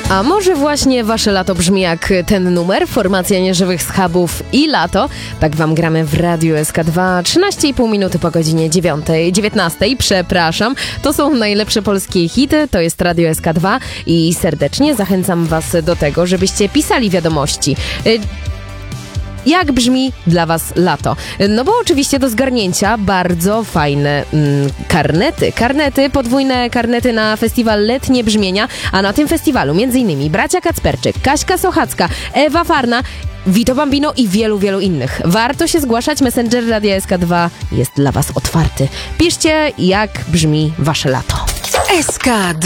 A może właśnie wasze lato brzmi jak ten numer? Formacja Nieżywych Schabów i Lato. Tak wam gramy w Radiu SK2. 13,5 minuty po godzinie 19. Przepraszam. To są najlepsze polskie hity. To jest Radio SK2 i serdecznie zachęcam was do tego, żebyście pisali wiadomości. Jak brzmi dla was lato? No bo oczywiście do zgarnięcia bardzo fajne karnety, podwójne karnety na festiwal Letnie Brzmienia, a na tym festiwalu m.in. bracia Kacperczyk, Kaśka Sochacka, Ewa Farna, Vito Bambino i wielu, wielu innych. Warto się zgłaszać, Messenger Radia SK2 jest dla was otwarty. Piszcie, jak brzmi wasze lato. SK2